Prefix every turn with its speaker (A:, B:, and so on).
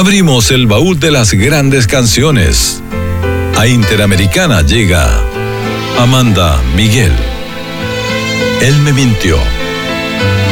A: Abrimos el baúl de las grandes canciones. A Interamericana llega Amanda Miguel. Él me mintió.